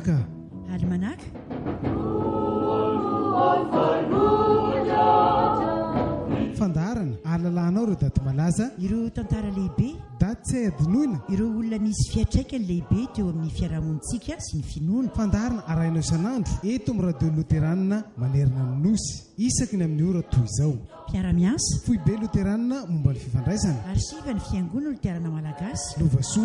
almanaka almanaka fandarana ahalalànao ireo daty malaza ireo tantara lehibe daty tsy adinoina ireo olona misy fiatraikany lehibe teo amin'ny fiarahamonitsika sy ny finoana fandarana arainao isan'andro eto amin'ny radio loteranina manerana ny nosy isaky ny amin'ny ora toy izao mpiara-miasa foibe loteranina momba ny fifandraisana arsivany fiangonana loterana malagasy lovasoa